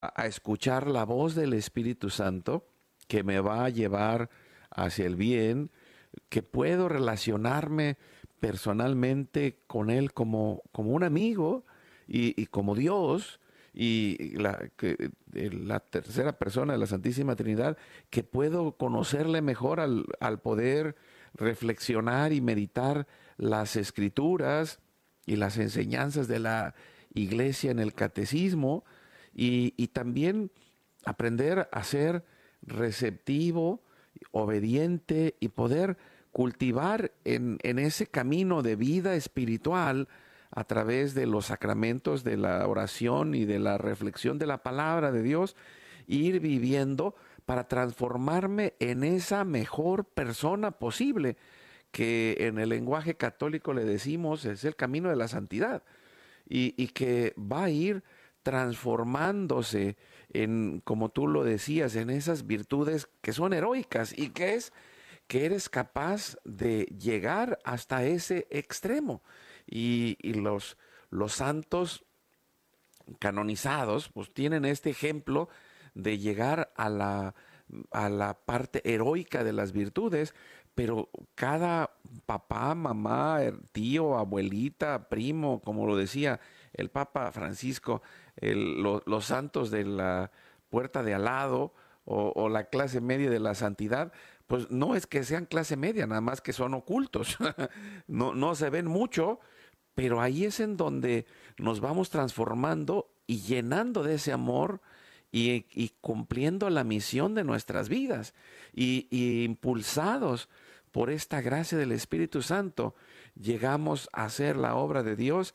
a escuchar la voz del Espíritu Santo que me va a llevar hacia el bien, que puedo relacionarme personalmente con Él como un amigo y como Dios, y la tercera persona de la Santísima Trinidad, que puedo conocerle mejor al poder reflexionar y meditar las Escrituras y las enseñanzas de la Iglesia en el catecismo, y también aprender a ser receptivo, obediente, y poder cultivar en ese camino de vida espiritual a través de los sacramentos de la oración y de la reflexión de la palabra de Dios, ir viviendo para transformarme en esa mejor persona posible, que en el lenguaje católico le decimos es el camino de la santidad, y que va a ir transformándose en, como tú lo decías, en esas virtudes que son heroicas, y que es que eres capaz de llegar hasta ese extremo. Y los santos canonizados pues tienen este ejemplo de llegar a la parte heroica de las virtudes, pero cada papá, mamá, tío, abuelita, primo, como lo decía el Papa Francisco, los santos de la puerta de al lado, o la clase media de la santidad, pues no es que sean clase media, nada más que son ocultos, no se ven mucho, pero ahí es en donde nos vamos transformando y llenando de ese amor, y cumpliendo la misión de nuestras vidas, y impulsados por esta gracia del Espíritu Santo, llegamos a hacer la obra de Dios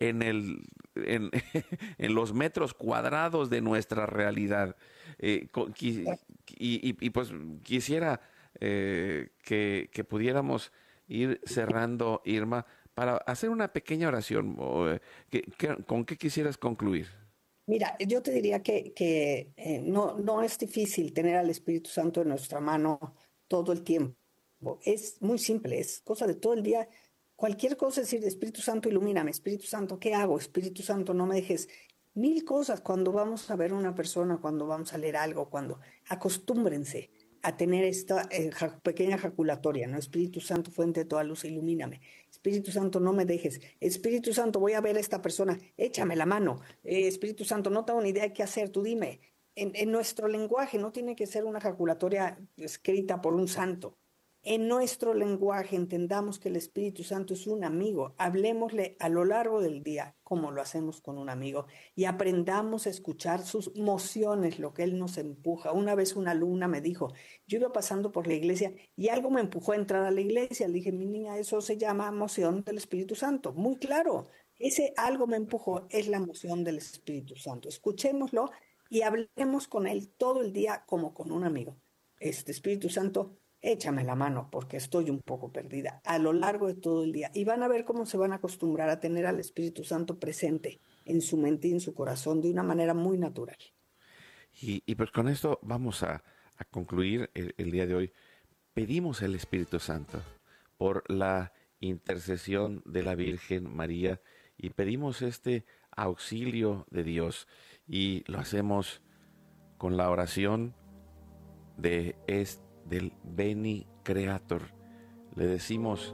en los metros cuadrados de nuestra realidad. Pues quisiera que pudiéramos ir cerrando, Irma, para hacer una pequeña oración. ¿Con qué quisieras concluir? Mira, yo te diría que no es difícil tener al Espíritu Santo en nuestra mano todo el tiempo. Es muy simple, es cosa de todo el día. Cualquier cosa, es decir, Espíritu Santo, ilumíname, Espíritu Santo, ¿qué hago? Espíritu Santo, no me dejes. Mil cosas cuando vamos a ver a una persona, cuando vamos a leer algo, cuando acostúmbrense a tener esta pequeña jaculatoria, ¿no? Espíritu Santo, fuente de toda luz, ilumíname. Espíritu Santo, no me dejes. Espíritu Santo, voy a ver a esta persona, échame la mano. Espíritu Santo, no tengo ni idea de qué hacer, tú dime. En nuestro lenguaje no tiene que ser una jaculatoria escrita por un santo. En nuestro lenguaje entendamos que el Espíritu Santo es un amigo. Hablemosle a lo largo del día como lo hacemos con un amigo, y aprendamos a escuchar sus mociones, lo que Él nos empuja. Una vez una alumna me dijo, yo iba pasando por la iglesia y algo me empujó a entrar a la iglesia. Le dije, mi niña, eso se llama moción del Espíritu Santo. Muy claro, ese algo me empujó es la moción del Espíritu Santo. Escuchémoslo y hablemos con Él todo el día como con un amigo. Espíritu Santo, échame la mano porque estoy un poco perdida a lo largo de todo el día. Y van a ver cómo se van a acostumbrar a tener al Espíritu Santo presente en su mente y en su corazón de una manera muy natural. Y pues con esto vamos a concluir el día de hoy. Pedimos el Espíritu Santo por la intercesión de la Virgen María, y pedimos este auxilio de Dios, y lo hacemos con la oración del Veni Creator. Le decimos: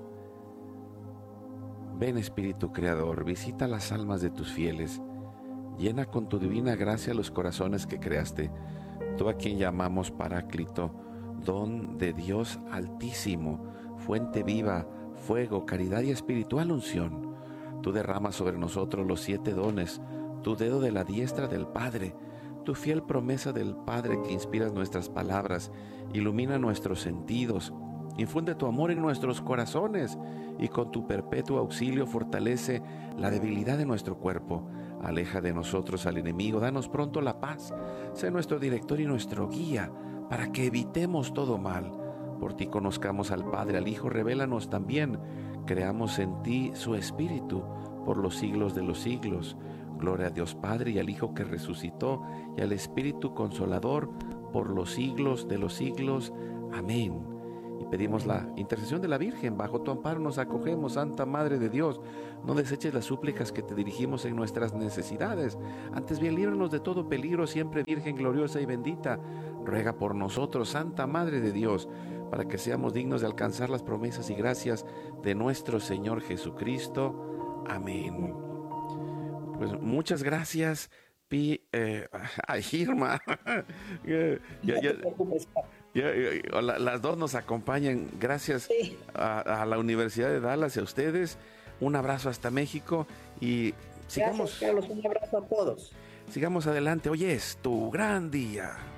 ven Espíritu Creador, visita las almas de tus fieles, llena con tu divina gracia los corazones que creaste, tú a quien llamamos Paráclito, don de Dios Altísimo, fuente viva, fuego, caridad y espiritual unción. Tú derramas sobre nosotros los 7 dones, tu dedo de la diestra del Padre, tu fiel promesa del Padre que inspiras nuestras palabras, ilumina nuestros sentidos, infunde tu amor en nuestros corazones, y con tu perpetuo auxilio fortalece la debilidad de nuestro cuerpo. Aleja de nosotros al enemigo, danos pronto la paz, sé nuestro director y nuestro guía, para que evitemos todo mal. Por ti conozcamos al Padre, al Hijo, revélanos también, creamos en ti su Espíritu, por los siglos de los siglos. Gloria a Dios Padre, y al Hijo que resucitó, y al Espíritu Consolador, por los siglos de los siglos. Amén. Y Pedimos la intercesión de la Virgen. Bajo tu amparo nos acogemos, Santa Madre de Dios. No deseches las súplicas que te dirigimos en nuestras necesidades. Antes bien, líbranos de todo peligro, siempre Virgen gloriosa y bendita. Ruega por nosotros, Santa Madre de Dios, para que seamos dignos de alcanzar las promesas y gracias de nuestro Señor Jesucristo. Amén. Pues muchas gracias, Irma. Las dos nos acompañan. Gracias a la Universidad de Dallas y a ustedes. Un abrazo hasta México y sigamos. Gracias, Carlos. Un abrazo a todos. Sigamos adelante. Hoy es tu gran día.